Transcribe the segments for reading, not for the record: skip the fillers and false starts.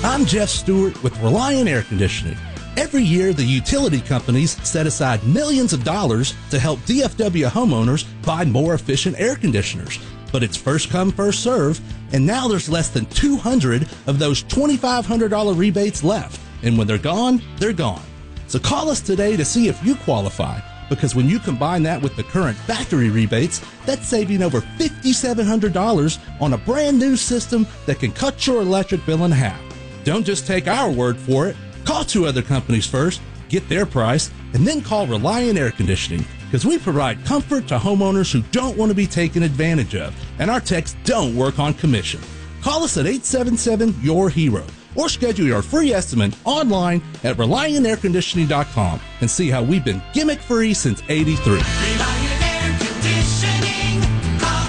I'm Jeff Stewart with Reliant Air Conditioning. Every year, the utility companies set aside millions of dollars to help DFW homeowners buy more efficient air conditioners. But it's first come, first serve, and now there's less than 200 of those $2,500 rebates left. And when they're gone, they're gone. So call us today to see if you qualify, because when you combine that with the current factory rebates, that's saving over $5,700 on a brand new system that can cut your electric bill in half. Don't just take our word for it. Call 2 other companies first, get their price, and then call Reliant Air Conditioning, because we provide comfort to homeowners who don't want to be taken advantage of, and our techs don't work on commission. Call us at 877-YOUR-HERO, or schedule your free estimate online at ReliantAirConditioning.com and see how we've been gimmick-free since '83. Reliant Air Conditioning. Call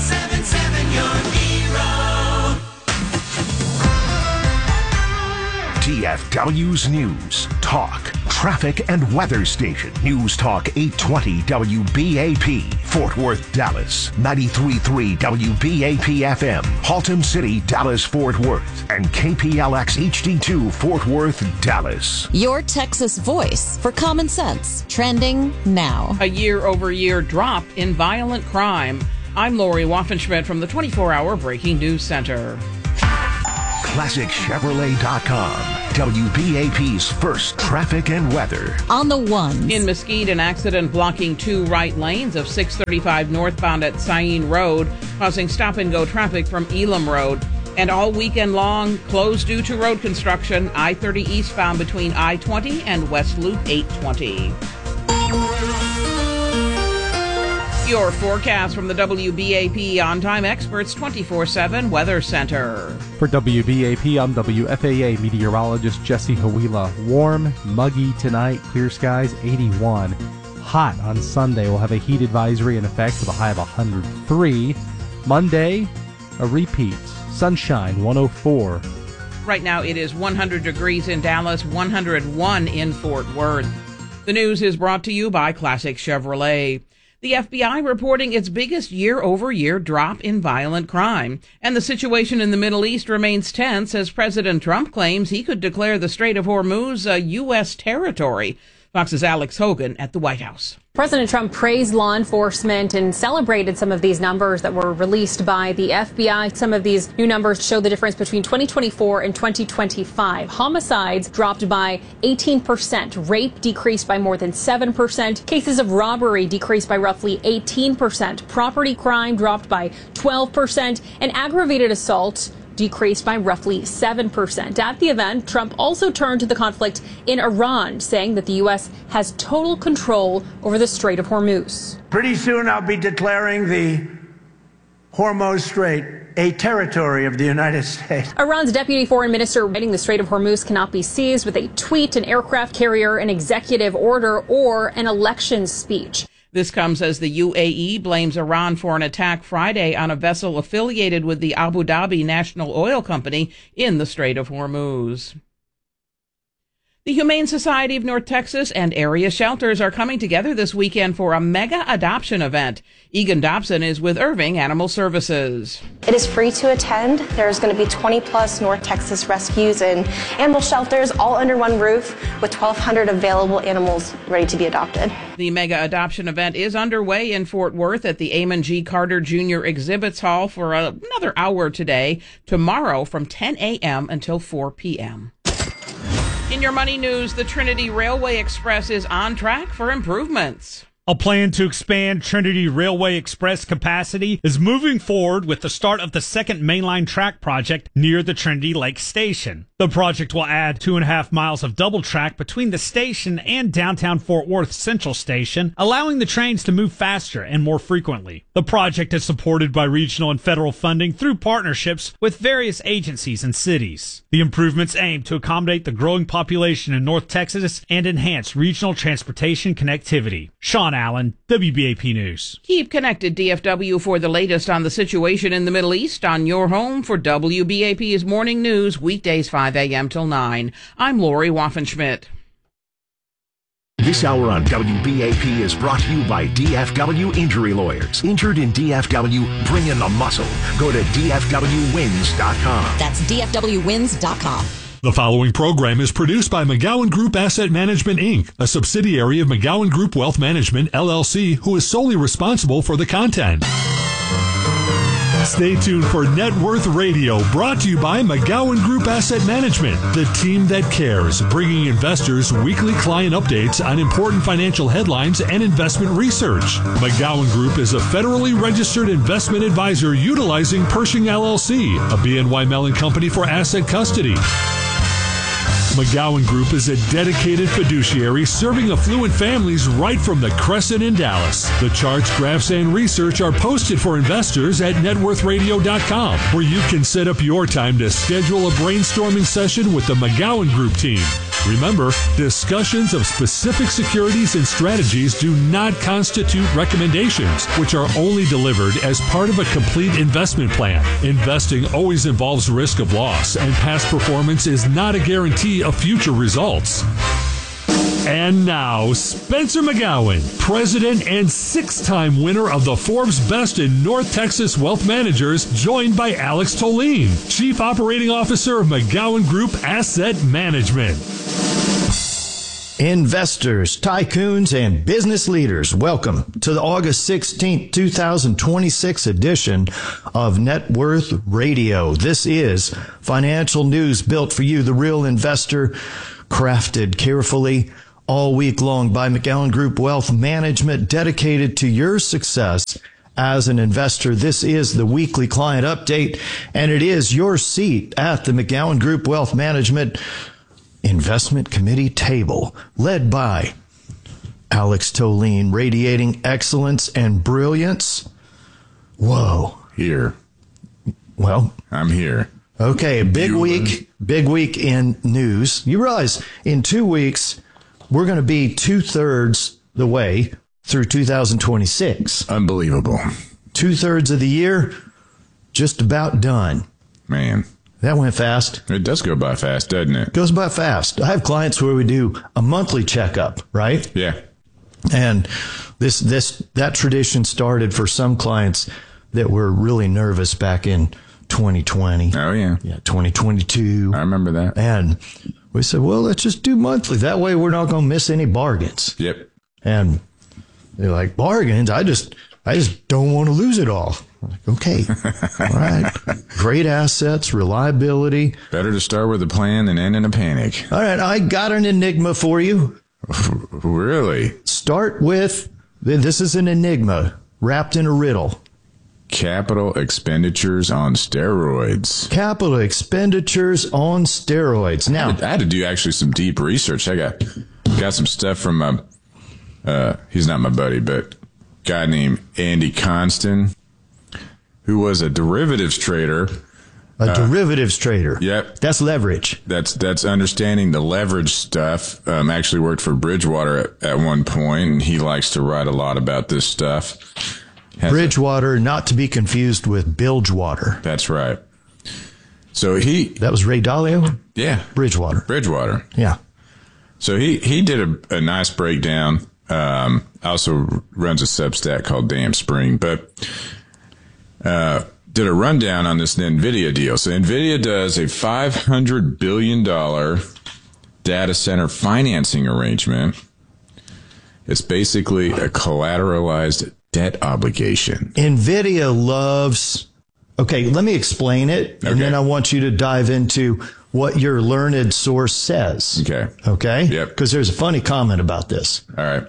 877-YOUR-HERO. DFW's News, Talk, Traffic and Weather Station. News Talk 820 WBAP, Fort Worth, Dallas. 93.3 WBAP FM, Haltom City, Dallas, Fort Worth. And KPLX HD2, Fort Worth, Dallas. Your Texas voice for common sense. Trending now. A year-over-year drop in violent crime. I'm Lori Waffenschmidt from the 24-hour Breaking News Center. ClassicChevrolet.com, WBAP's first traffic and weather. On the ones. In Mesquite, an accident blocking 2 right lanes of 635 northbound at Syene Road, causing stop-and-go traffic from Elam Road. And all weekend long, closed due to road construction, I-30 eastbound between I-20 and West Loop 820. Your forecast from the WBAP On-Time Experts 24/7 Weather Center. For WBAP, I'm WFAA meteorologist Jesse Hawila. Warm, muggy tonight, clear skies, 81. Hot on Sunday. We'll have a heat advisory in effect with a high of 103. Monday, a repeat. Sunshine, 104. Right now it is 100 degrees in Dallas, 101 in Fort Worth. The news is brought to you by Classic Chevrolet. The FBI reporting its biggest year-over-year drop in violent crime. And the situation in the Middle East remains tense as President Trump claims he could declare the Strait of Hormuz a U.S. territory. Fox's Alex Hogan at the White House. President Trump praised law enforcement and celebrated some of these numbers that were released by the FBI. Some of these new numbers show the difference between 2024 and 2025. Homicides dropped by 18%. Rape decreased by more than 7%. Cases of robbery decreased by roughly 18%. Property crime dropped by 12%. And aggravated assault decreased by roughly 7%. At the event, Trump also turned to the conflict in Iran, saying that the U.S. has total control over the Strait of Hormuz. Pretty soon I'll be declaring the Hormuz Strait a territory of the United States. Iran's deputy foreign minister writing the Strait of Hormuz cannot be seized with a tweet, an aircraft carrier, an executive order, or an election speech. This comes as the UAE blames Iran for an attack Friday on a vessel affiliated with the Abu Dhabi National Oil Company in the Strait of Hormuz. The Humane Society of North Texas and area shelters are coming together this weekend for a mega adoption event. Egan Dobson is with Irving Animal Services. It is free to attend. There's going to be 20 plus North Texas rescues and animal shelters all under one roof with 1,200 available animals ready to be adopted. The mega adoption event is underway in Fort Worth at the Amon G. Carter Jr. Exhibits Hall for another hour today, tomorrow from 10 a.m. until 4 p.m. In your money news, the Trinity Railway Express is on track for improvements. A plan to expand Trinity Railway Express capacity is moving forward with the start of the second mainline track project near the Trinity Lake Station. The project will add 2.5 miles of double track between the station and downtown Fort Worth Central Station, allowing the trains to move faster and more frequently. The project is supported by regional and federal funding through partnerships with various agencies and cities. The improvements aim to accommodate the growing population in North Texas and enhance regional transportation connectivity. Sean Allen, WBAP News. Keep connected, DFW, for the latest on the situation in the Middle East on your home for WBAP's Morning News, weekdays 5 a.m. till 9. I'm Lori Waffenschmidt. This hour on WBAP is brought to you by DFW Injury Lawyers. Injured in DFW, bring in the muscle. Go to DFWWins.com. That's DFWWins.com. The following program is produced by McGowan Group Asset Management, Inc., a subsidiary of McGowan Group Wealth Management, LLC, who is solely responsible for the content. Stay tuned for Net Worth Radio, brought to you by McGowan Group Asset Management, the team that cares, bringing investors weekly client updates on important financial headlines and investment research. McGowan Group is a federally registered investment advisor utilizing Pershing LLC, a BNY Mellon company for asset custody. McGowan Group is a dedicated fiduciary serving affluent families right from the Crescent in Dallas. The charts, graphs, and research are posted for investors at networthradio.com, where you can set up your time to schedule a brainstorming session with the McGowan Group team. Remember, discussions of specific securities and strategies do not constitute recommendations, which are only delivered as part of a complete investment plan. Investing always involves risk of loss, and past performance is not a guarantee of future results. And now, Spencer McGowan, president and six-time winner of the Forbes Best in North Texas Wealth Managers, joined by Alex Tolene, Chief Operating Officer of McGowan Group Asset Management. Investors, tycoons, and business leaders, welcome to the August 16th, 2026 edition of Net Worth Radio. This is financial news built for you, the real investor, crafted carefully all week long by McGowan Group Wealth Management, dedicated to your success as an investor. This is the weekly client update, and it is your seat at the McGowan Group Wealth Management Investment Committee table, led by Alex Tolene, radiating excellence and brilliance. Whoa. Here. Well, I'm here. Okay, big week in news. You realize in 2 weeks, we're going to be 2/3 the way through 2026. Unbelievable. 2/3 of the year, just about done. Man. That went fast. It does go by fast, doesn't it? Goes by fast. I have clients where we do a monthly checkup, right? Yeah. And that tradition started for some clients that were really nervous back in 2020. Oh, yeah. Yeah, 2022. I remember that. And we said, well, let's just do monthly. That way we're not going to miss any bargains. Yep. And they're like, bargains? I just don't want to lose it all. I'm like, okay. All right. Great assets, reliability. Better to start with a plan than end in a panic. All right. I got an enigma for you. Really? Start with, this is an enigma wrapped in a riddle. Capital expenditures on steroids. Capital expenditures on steroids. Now, I had to do actually some deep research. I got some stuff from he's not my buddy, but a guy named Andy Constant, who was a derivatives trader. A derivatives trader. Yep. That's leverage. That's understanding the leverage stuff. Actually worked for Bridgewater at one point, and he likes to write a lot about this stuff. Bridgewater, not to be confused with Bilgewater. That's right. So that was Ray Dalio? Yeah. Bridgewater. Yeah. So he did a nice breakdown. Also runs a Substack called Damn Spring, but did a rundown on this NVIDIA deal. So NVIDIA does a $500 billion data center financing arrangement. It's basically a collateralized debt obligation. NVIDIA loves... Okay, let me explain it, and then I want you to dive into what your learned source says. Okay? Yep. Because there's a funny comment about this. All right.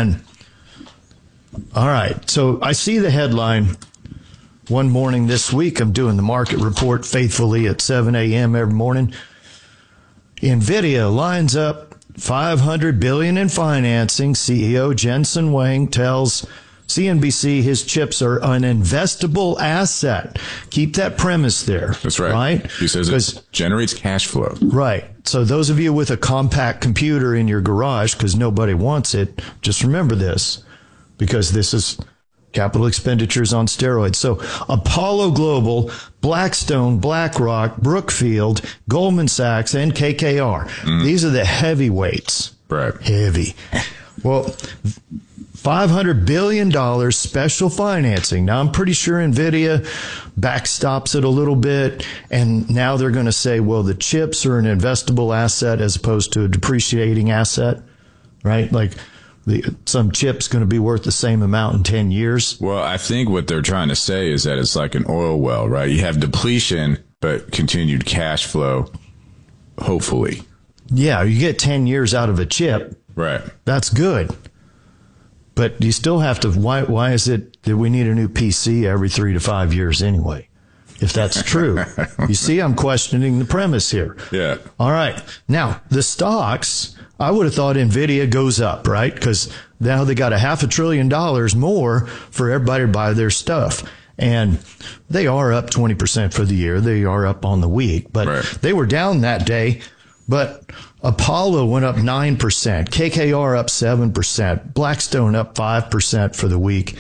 All right, so I see the headline one morning this week. I'm doing the market report faithfully at 7 a.m. every morning. NVIDIA lines up $500 billion in financing. CEO Jensen Huang tells CNBC his chips are an investable asset. Keep that premise there. That's right. He says it generates cash flow. Right. So those of you with a compact computer in your garage, because nobody wants it, just remember this, because this is capital expenditures on steroids. So Apollo Global, Blackstone, BlackRock, Brookfield, Goldman Sachs, and KKR. These are the heavyweights. Right. Heavy. Well, $500 billion special financing. Now, I'm pretty sure NVIDIA backstops it a little bit, and now they're going to say, well, the chips are an investable asset as opposed to a depreciating asset, right? Like some chip's going to be worth the same amount in 10 years. Well, I think what they're trying to say is that it's like an oil well, right? You have depletion, but continued cash flow, hopefully. Yeah, you get 10 years out of a chip. Right. That's good. But you still have to, why is it that we need a new PC every 3 to 5 years anyway? If that's true. You see, I'm questioning the premise here. Yeah. All right. Now, the stocks, I would have thought NVIDIA goes up, right? Because now they got $500 billion more for everybody to buy their stuff. And they are up 20% for the year. They are up on the week. But they were down that day. But Apollo went up 9%, KKR up 7%, Blackstone up 5% for the week,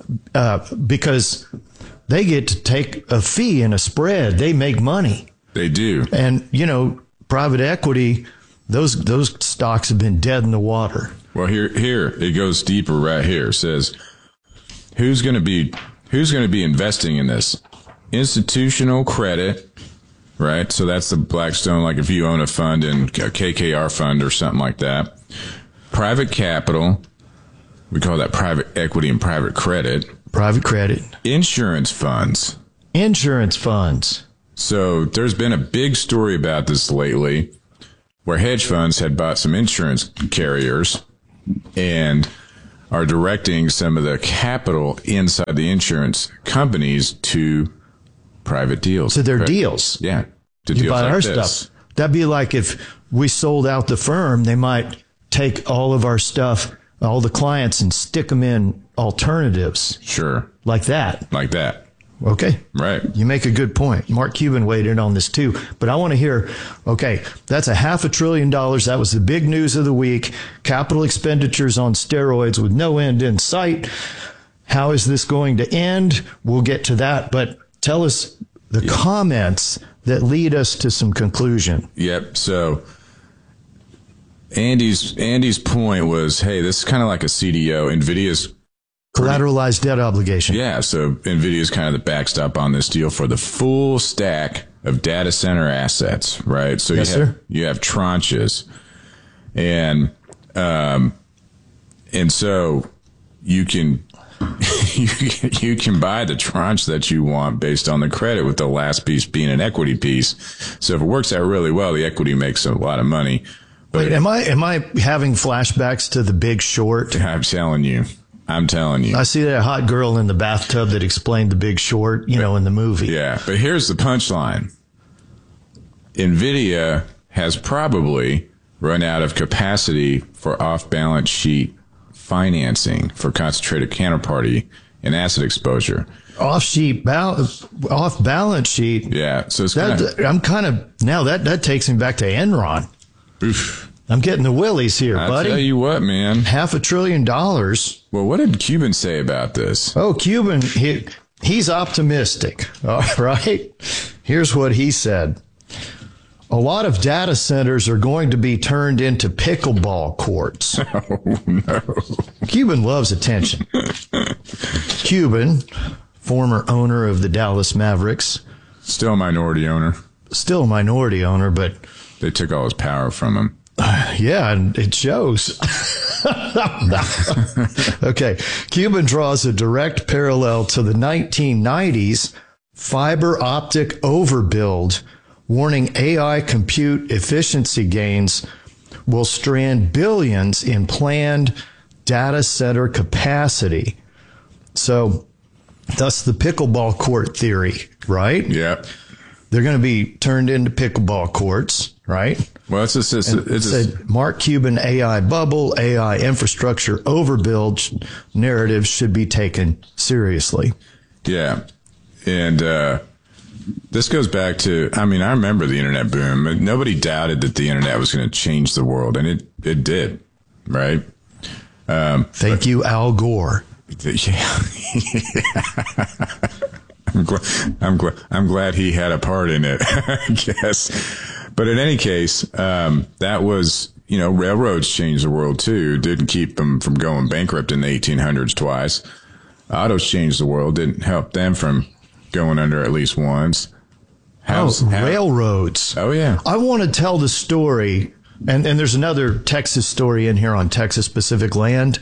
because they get to take a fee and a spread. They make money. They do. And, you know, private equity, those stocks have been dead in the water. Well, here it goes deeper right here. It says, who's going to be investing in this? Institutional credit. Right. So that's the Blackstone, like if you own a fund in a KKR fund or something like that. Private capital. We call that private equity and private credit. Private credit. Insurance funds. Insurance funds. So there's been a big story about this lately where hedge funds had bought some insurance carriers and are directing some of the capital inside the insurance companies to private deals. So they're deals. Yeah. To you deals buy like our this. stuff. That'd be like if we sold out the firm, they might take all of our stuff, all the clients, and stick them in alternatives. Sure. Like that. Like that. Okay. Right. You make a good point. Mark Cuban weighed in on this too. But I want to hear, okay, that's $500 billion. That was the big news of the week. Capital expenditures on steroids with no end in sight. How is this going to end? We'll get to that. But tell us the comments that lead us to some conclusion. Yep. So Andy's point was, hey, this is kind of like a CDO. NVIDIA's collateralized debt obligation. Yeah. So NVIDIA's kind of the backstop on this deal for the full stack of data center assets, right? So you have tranches, and so you can you can buy the tranche that you want based on the credit, with the last piece being an equity piece. So if it works out really well, the equity makes a lot of money. But wait, am I having flashbacks to The Big Short? I'm telling you. I see that hot girl in the bathtub that explained The Big Short, in the movie. Yeah, but here's the punchline. NVIDIA has probably run out of capacity for off-balance sheet financing for concentrated counterparty and asset exposure. Off balance sheet. Yeah, so it's that takes me back to Enron. Oof. I'm getting the willies here, buddy. I'll tell you what, man. $500 billion. Well, what did Cuban say about this? Oh, Cuban, he's optimistic. All right. Here's what he said. A lot of data centers are going to be turned into pickleball courts. Oh, no. Cuban loves attention. Cuban, former owner of the Dallas Mavericks. Still a minority owner, but they took all his power from him. Yeah, and it shows. Okay. Cuban draws a direct parallel to the 1990s fiber optic overbuild, warning AI compute efficiency gains will strand billions in planned data center capacity. So that's the pickleball court theory, right? Yeah. They're going to be turned into pickleball courts, right? Well, it's a Mark Cuban AI bubble, AI infrastructure overbuild narrative should be taken seriously. Yeah. And this goes back to, I remember the internet boom. Nobody doubted that the internet was going to change the world, and it did, right? Thank you, Al Gore. Yeah. I'm glad he had a part in it, I guess. But in any case, that was railroads changed the world too. Didn't keep them from going bankrupt in the 1800s twice. Autos changed the world. Didn't help them from going under at least once. Railroads. Oh, yeah. I want to tell the story, and there's another Texas story in here on Texas Pacific Land.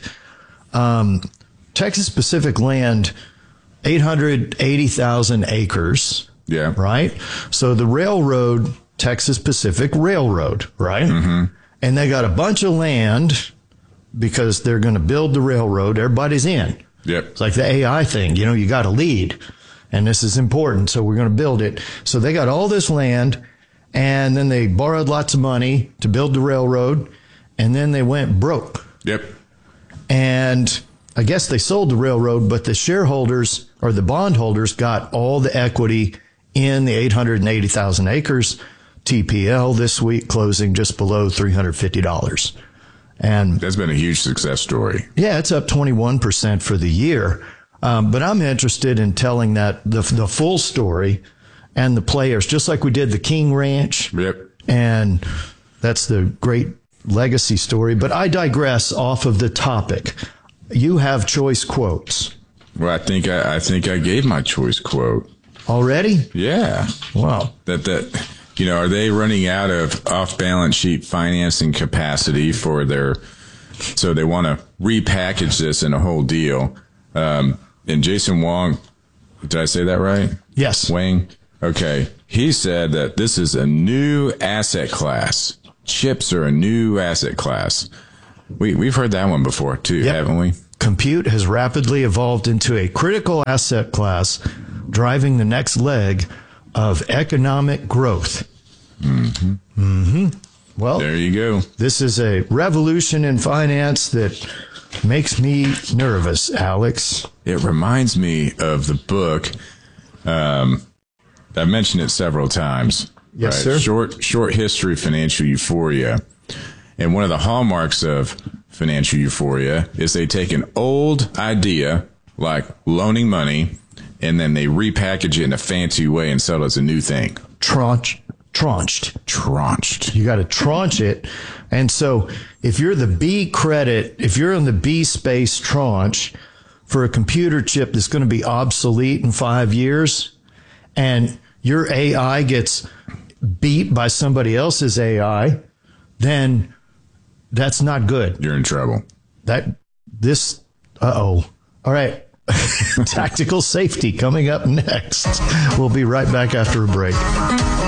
Texas Pacific Land, 880,000 acres. Yeah. Right? So the railroad, Texas Pacific Railroad, right? Mm-hmm. And they got a bunch of land because they're going to build the railroad. Everybody's in. Yep. It's like the AI thing. You got to lead. And this is important, so we're going to build it. So they got all this land, and then they borrowed lots of money to build the railroad, and then they went broke. Yep. And I guess they sold the railroad, but the shareholders or the bondholders got all the equity in the 880,000 acres. TPL this week closing just below $350. And that's been a huge success story. Yeah, it's up 21% for the year. But I'm interested in telling that the full story and the players, just like we did the King Ranch. Yep. And that's the great legacy story. But I digress off of the topic. You have choice quotes. Well, I think I gave my choice quote already. Yeah. Wow. Are they running out of off-balance sheet financing capacity for so they want to repackage this in a whole deal. And Jason Wong, did I say that right? Yes. Wang? Okay. He said that this is a new asset class. Chips are a new asset class. We've heard that one before too, haven't we? Compute has rapidly evolved into a critical asset class, driving the next leg of economic growth. Mm-hmm. Mm-hmm. Well, there you go. This is a revolution in finance that makes me nervous, Alex. It reminds me of the book. I've mentioned it several times. Yes, sir. Short history of financial euphoria. And one of the hallmarks of financial euphoria is they take an old idea, like loaning money, and then they repackage it in a fancy way and sell it as a new thing. Tranched. You got to tranche it. And so if you're the B credit, if you're in the B space tranche for a computer chip that's going to be obsolete in 5 years, and your AI gets beat by somebody else's AI, then that's not good. You're in trouble. All right. Tactical safety coming up next. We'll be right back after a break.